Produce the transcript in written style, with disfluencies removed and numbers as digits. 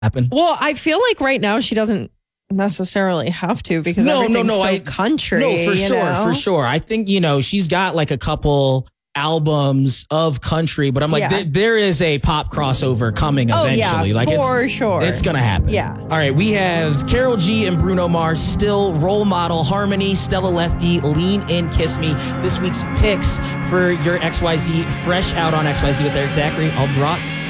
happen. Well, I feel like right now she doesn't necessarily have to because everything's so country. No, for sure. I think, she's got like a couple albums of country, but I'm like, there is a pop crossover coming eventually. For sure. It's going to happen. Yeah. All right, we have Karol G and Bruno Mars, Still, Role Model, Harmony, Stella Lefty, Lean In, Kiss Me. This week's picks for your XYZ, fresh out on XYZ with Eric Zachary, all brought